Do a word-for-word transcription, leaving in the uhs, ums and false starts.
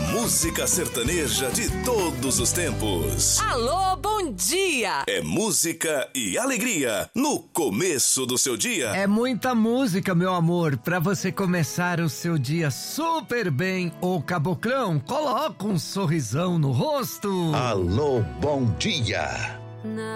música sertaneja de todos os tempos. Alô, bom dia! É música e alegria no começo do seu dia. É muita música, meu amor, pra você começar o seu dia super bem. Ô Caboclão, coloca um sorrisão no rosto. Alô, bom dia!